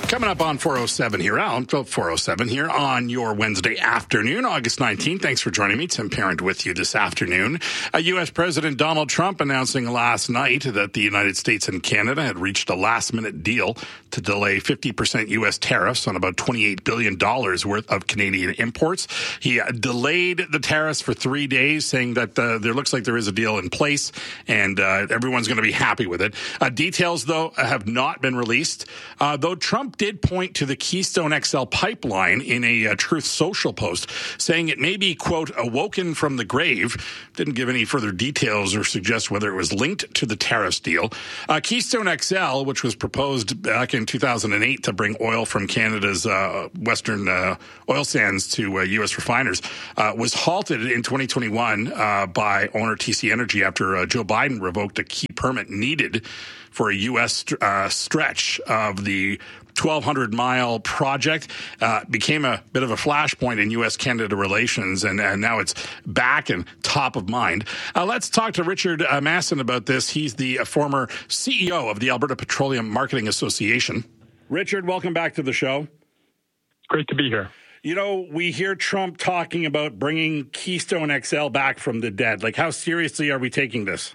Coming up on 407 here, 407 here on your Wednesday afternoon, August 19th. Thanks for joining me. Tim Parent with you this afternoon. U.S. President Donald Trump announcing last night that the United States and Canada had reached a last-minute deal to delay 50% U.S. tariffs on about $28 billion worth of Canadian imports. He delayed the tariffs for 3 days, saying that there looks like there is a deal in place and everyone's going to be happy with it. Details, though, have not been released, though Trump did point to the Keystone XL pipeline in a Truth Social post, saying it may be, quote, awoken from the grave. Didn't give any further details or suggest whether it was linked to the tariffs deal. Keystone XL, which was proposed back in 2008 to bring oil from Canada's western oil sands to U.S. refiners, was halted in 2021 by owner TC Energy after Joe Biden revoked a key permit needed for a U.S. Stretch of the 1,200-mile project. Became a bit of a flashpoint in U.S.-Canada relations, and now it's back and top of mind. Let's talk to Richard Masson about this. He's the former CEO of the Alberta Petroleum Marketing Association. Richard, welcome back to the show. Great to be here. You know, we hear Trump talking about bringing Keystone XL back from the dead. Like, how seriously are we taking this?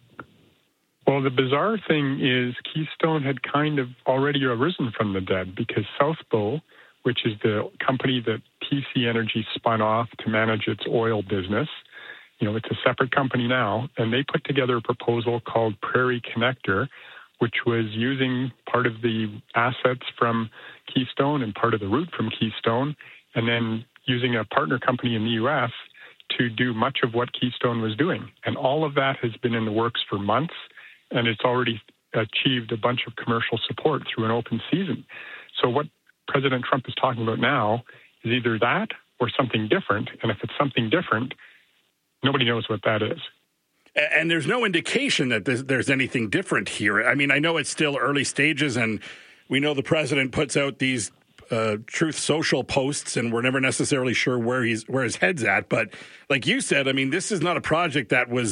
Well, the bizarre thing is Keystone had kind of already arisen from the dead because South Bow, which is the company that TC Energy spun off to manage its oil business, it's a separate company now, and they put together a proposal called Prairie Connector, which was using part of the assets from Keystone and part of the route from Keystone, and then using a partner company in the U.S. to do much of what Keystone was doing. And all of that has been in the works for months, and it's already achieved a bunch of commercial support through an open season. So what President Trump is talking about now is either that or something different. And if it's something different, nobody knows what that is. And there's no indication that there's anything different here. I mean, I know it's still early stages, and we know the president puts out these Truth Social posts, and we're never necessarily sure where his head's at. But like you said, I mean, this is not a project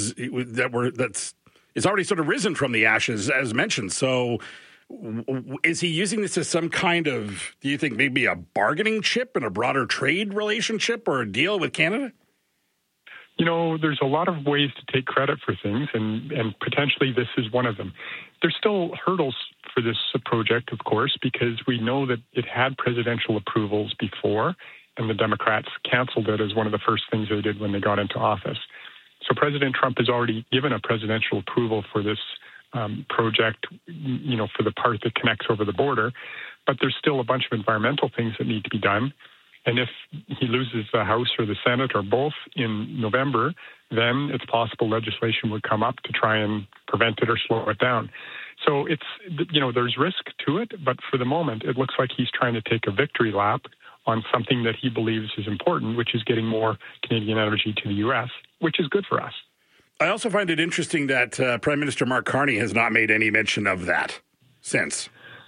that's it's already sort of risen from the ashes, as mentioned. So is he using this as some kind of, do you think, maybe a bargaining chip in a broader trade relationship or a deal with Canada? There's a lot of ways to take credit for things, and potentially this is one of them. There's still hurdles for this project, of course, because we know that it had presidential approvals before, and the Democrats canceled it as one of the first things they did when they got into office. So President Trump has already given a presidential approval for this project, for the part that connects over the border. But there's still a bunch of environmental things that need to be done. And if he loses the House or the Senate or both in November, then it's possible legislation would come up to try and prevent it or slow it down. So it's, there's risk to it. But for the moment, it looks like he's trying to take a victory lap on something that he believes is important, which is getting more Canadian energy to the U.S., which is good for us. I also find it interesting that Prime Minister Mark Carney has not made any mention of that since.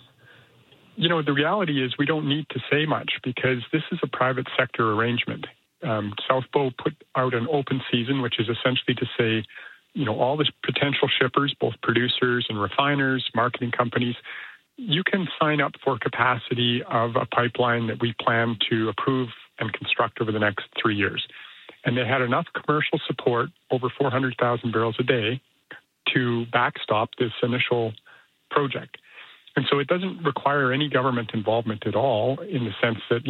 The reality is we don't need to say much because this is a private sector arrangement. South Bow put out an open season, which is essentially to say, all the potential shippers, both producers and refiners, marketing companies, you can sign up for capacity of a pipeline that we plan to approve and construct over the next 3 years. And they had enough commercial support, over 400,000 barrels a day, to backstop this initial project. And so it doesn't require any government involvement at all in the sense that,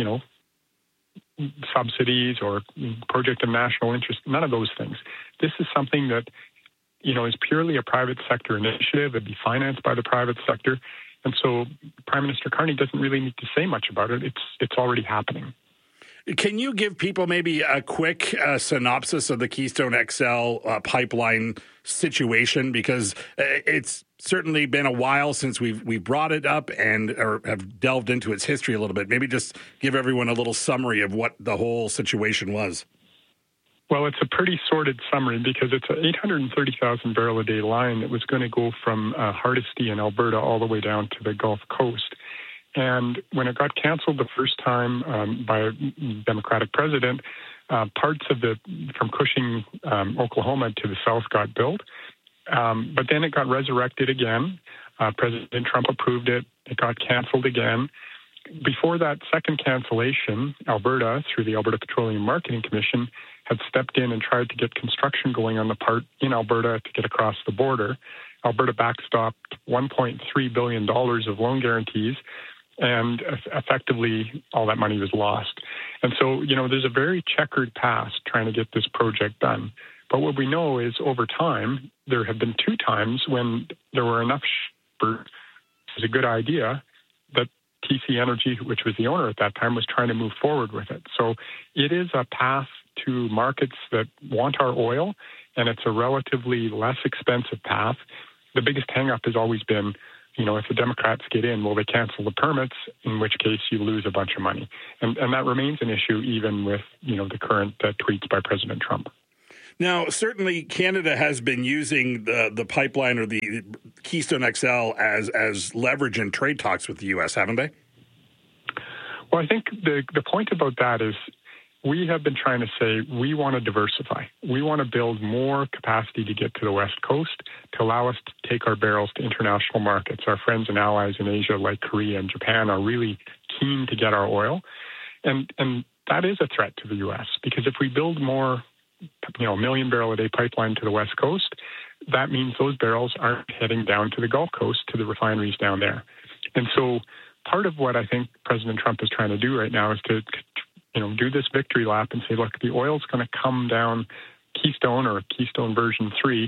subsidies or project of national interest, none of those things. This is something that, is purely a private sector initiative. It'd be financed by the private sector. And so Prime Minister Carney doesn't really need to say much about it. It's already happening. Can you give people maybe a quick synopsis of the Keystone XL pipeline situation? Because it's certainly been a while since we've brought it up or have delved into its history a little bit. Maybe just give everyone a little summary of what the whole situation was. Well, it's a pretty sordid summary because it's an 830,000 barrel a day line that was going to go from Hardisty in Alberta all the way down to the Gulf Coast. And when it got canceled the first time by a Democratic president, parts of from Cushing, Oklahoma to the south got built. But then it got resurrected again. President Trump approved it. It got canceled again. before that second cancellation, Alberta, through the Alberta Petroleum Marketing Commission, had stepped in and tried to get construction going on the part in Alberta to get across the border. Alberta backstopped $1.3 billion of loan guarantees, and effectively all that money was lost. And so, there's a very checkered past trying to get this project done. But what we know is over time, there have been 2 times when there were enough it was a good idea that TC Energy, which was the owner at that time, was trying to move forward with it. So it is a path to markets that want our oil, and it's a relatively less expensive path. The biggest hang-up has always been, if the Democrats get in, will they cancel the permits, in which case you lose a bunch of money. And that remains an issue even with, the current tweets by President Trump. Now, certainly Canada has been using the pipeline or the Keystone XL as leverage in trade talks with the U.S., haven't they? Well, I think the point about that is we have been trying to say we want to diversify. We want to build more capacity to get to the West Coast to allow us to take our barrels to international markets. Our friends and allies in Asia like Korea and Japan are really keen to get our oil. And that is a threat to the U.S. because if we build more, a million barrel a day pipeline to the West Coast, that means those barrels aren't heading down to the Gulf Coast to the refineries down there. And so part of what I think President Trump is trying to do right now is to do this victory lap and say, look, the oil's going to come down Keystone or Keystone version 3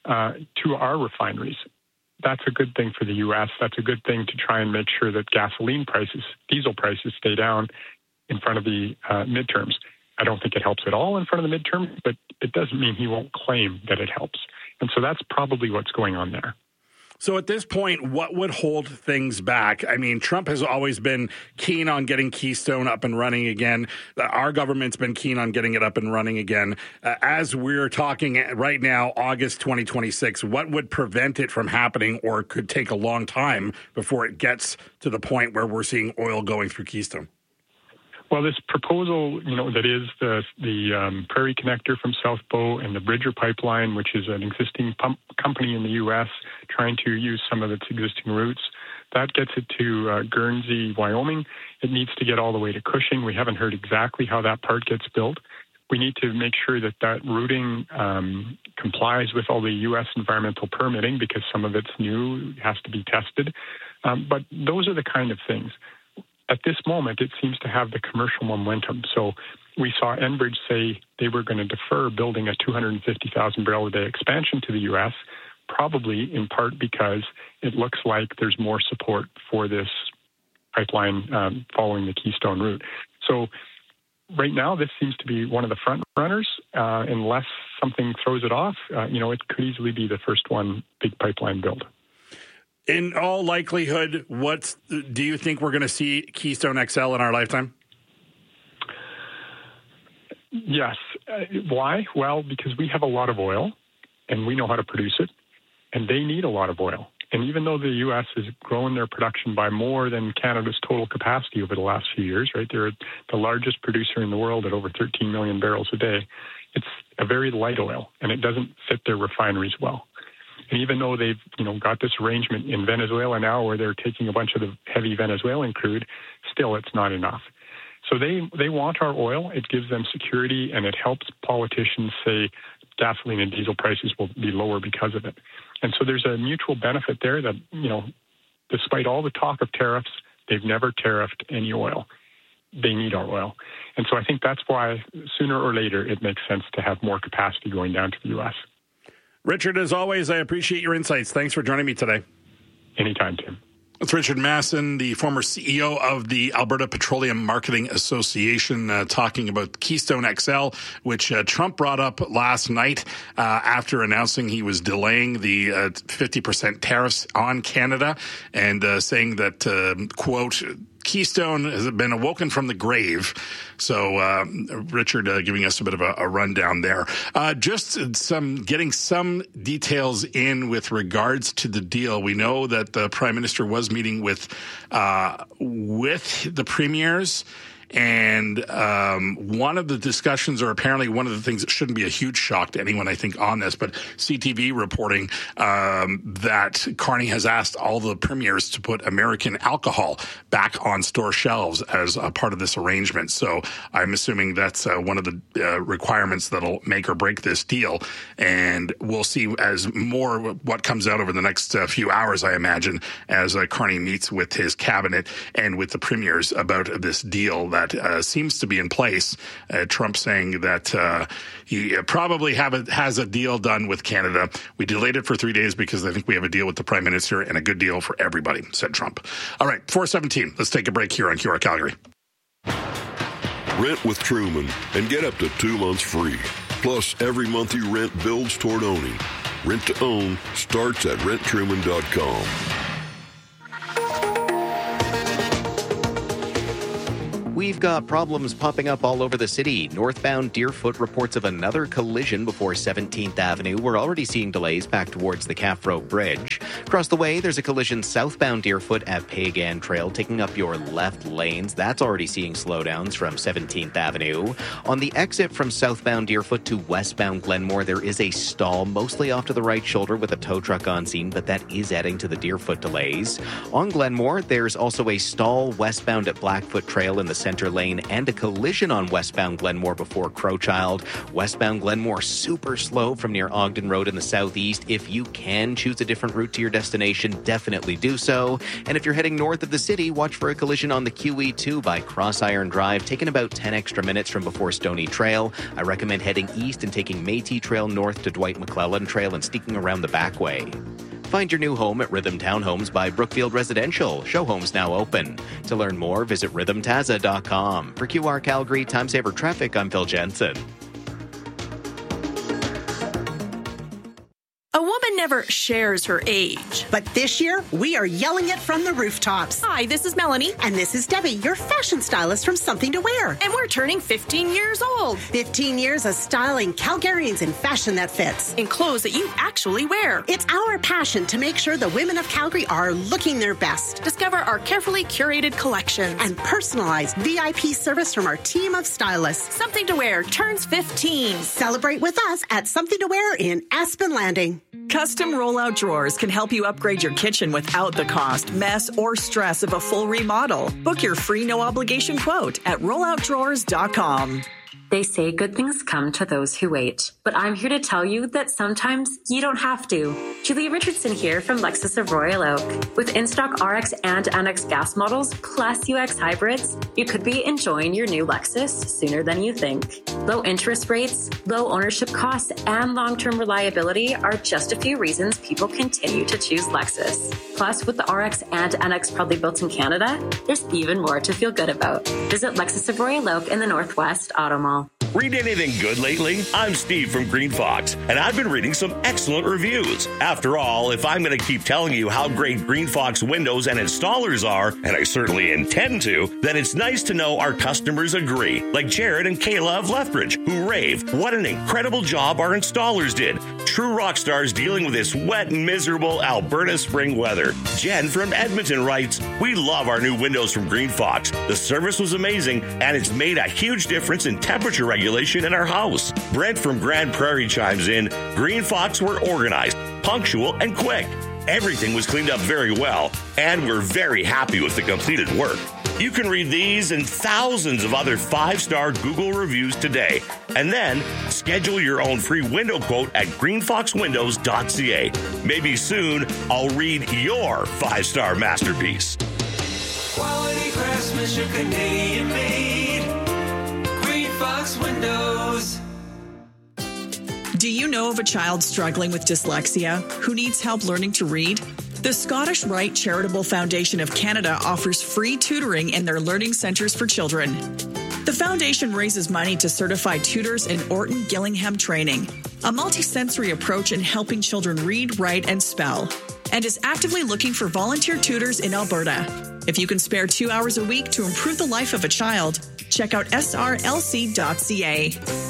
to our refineries. That's a good thing for the U.S. That's a good thing to try and make sure that gasoline prices, diesel prices stay down in front of the midterms. I don't think it helps at all in front of the midterms, but it doesn't mean he won't claim that it helps. And so that's probably what's going on there. So at this point, what would hold things back? I mean, Trump has always been keen on getting Keystone up and running again. Our government's been keen on getting it up and running again. As we're talking right now, August 2026, what would prevent it from happening or could take a long time before it gets to the point where we're seeing oil going through Keystone? Well, this proposal, that is the Prairie Connector from South Bow and the Bridger Pipeline, which is an existing company in the U.S. trying to use some of its existing routes, that gets it to Guernsey, Wyoming. It needs to get all the way to Cushing. We haven't heard exactly how that part gets built. We need to make sure that routing complies with all the U.S. environmental permitting because some of it's new, has to be tested. But those are the kind of things. At this moment, it seems to have the commercial momentum. So we saw Enbridge say they were going to defer building a 250,000 barrel a day expansion to the U.S., probably in part because it looks like there's more support for this pipeline following the Keystone route. So right now, this seems to be one of the front runners. Unless something throws it off, it could easily be the first one big pipeline build. In all likelihood, do you think we're going to see Keystone XL in our lifetime? Yes. Why? Well, because we have a lot of oil, and we know how to produce it, and they need a lot of oil. And even though the U.S. has grown their production by more than Canada's total capacity over the last few years, right? They're the largest producer in the world at over 13 million barrels a day. It's a very light oil, and it doesn't fit their refineries well. And even though they've, got this arrangement in Venezuela now where they're taking a bunch of the heavy Venezuelan crude, still it's not enough. So they want our oil. It gives them security, and it helps politicians say gasoline and diesel prices will be lower because of it. And so there's a mutual benefit there that, despite all the talk of tariffs, they've never tariffed any oil. They need our oil. And so I think that's why sooner or later it makes sense to have more capacity going down to the U.S. Richard, as always, I appreciate your insights. Thanks for joining me today. Anytime, Tim. That's Richard Masson, the former CEO of the Alberta Petroleum Marketing Association, talking about Keystone XL, which Trump brought up last night after announcing he was delaying the 50% tariffs on Canada and saying that, quote, Keystone has been awoken from the grave. So Richard giving us a bit of a rundown there. Just getting some details in with regards to the deal. We know that the Prime Minister was meeting with the premiers And one of the discussions, or apparently one of the things that shouldn't be a huge shock to anyone, I think, on this, but CTV reporting that Carney has asked all the premiers to put American alcohol back on store shelves as a part of this arrangement. So I'm assuming that's one of the requirements that'll make or break this deal. And we'll see as more what comes out over the next few hours, I imagine, as Carney meets with his cabinet and with the premiers about this deal that seems to be in place. Trump saying that he probably has a deal done with Canada. We delayed it for 3 days because I think we have a deal with the Prime Minister and a good deal for everybody, said Trump. All right, 4:17. Let's take a break here on QR Calgary. Rent with Truman and get up to 2 months free. Plus, every month you rent builds toward owning. Rent to own starts at renttruman.com. We've got problems popping up all over the city. Northbound Deerfoot reports of another collision before 17th Avenue. We're already seeing delays back towards the Caffro Bridge. Across the way, there's a collision southbound Deerfoot at Pagan Trail, taking up your left lanes. That's already seeing slowdowns from 17th Avenue. On the exit from southbound Deerfoot to westbound Glenmore, there is a stall, mostly off to the right shoulder with a tow truck on scene, but that is adding to the Deerfoot delays. On Glenmore, there's also a stall westbound at Blackfoot Trail in the center lane and a collision on westbound Glenmore before Crowchild. Westbound Glenmore super slow from near Ogden Road in the southeast. If you can choose a different route to your destination, definitely do so. And if you're heading north of the city, watch for a collision on the QE2 by Cross Iron Drive, taking about 10 extra minutes from before Stony Trail. I recommend heading east and taking Métis Trail north to Dwight McClellan Trail and sneaking around the back way. Find your new home at Rhythm Townhomes by Brookfield Residential. Show homes now open. To learn more, visit rhythmtaza.com. For QR Calgary Time Saver Traffic, I'm Phil Jensen. A woman never shares her age. But this year, we are yelling it from the rooftops. Hi, this is Melanie. And this is Debbie, your fashion stylist from Something to Wear. And we're turning 15 years old. 15 years of styling Calgarians in fashion that fits. In clothes that you actually wear. It's our passion to make sure the women of Calgary are looking their best. Discover our carefully curated collections. And personalized VIP service from our team of stylists. Something to Wear turns 15. Celebrate with us at Something to Wear in Aspen Landing. Custom rollout drawers can help you upgrade your kitchen without the cost, mess, or stress of a full remodel. Book your free no-obligation quote at rolloutdrawers.com. They say good things come to those who wait. But I'm here to tell you that sometimes you don't have to. Julia Richardson here from Lexus of Royal Oak. With in-stock RX and NX gas models, plus UX hybrids, you could be enjoying your new Lexus sooner than you think. Low interest rates, low ownership costs, and long-term reliability are just a few reasons people continue to choose Lexus. Plus, with the RX and NX proudly built in Canada, there's even more to feel good about. Visit Lexus of Royal Oak in the Northwest Auto Mall. Read anything good lately? I'm Steve from Green Fox, and I've been reading some excellent reviews. After all, if I'm going to keep telling you how great Green Fox windows and installers are, and I certainly intend to, then it's nice to know our customers agree, like Jared and Kayla of Lethbridge, who rave what an incredible job our installers did. True rock stars dealing with this wet and miserable Alberta spring weather. Jen from Edmonton writes, we love our new windows from Green Fox. The service was amazing, and it's made a huge difference in temperature regulation in our house. Brent from Grand Prairie chimes in, Green Fox were organized, punctual, and quick. Everything was cleaned up very well, and we're very happy with the completed work. You can read these and thousands of other 5-star Google reviews today, and then schedule your own free window quote at greenfoxwindows.ca. Maybe soon I'll read your 5-star masterpiece. Quality craftsmanship, Canadian made. Green Fox Windows. Do you know of a child struggling with dyslexia who needs help learning to read? The Scottish Rite Charitable Foundation of Canada offers free tutoring in their learning centres for children. The foundation raises money to certify tutors in Orton Gillingham training, a multisensory approach in helping children read, write, and spell, and is actively looking for volunteer tutors in Alberta. If you can spare 2 hours a week to improve the life of a child, check out srlc.ca.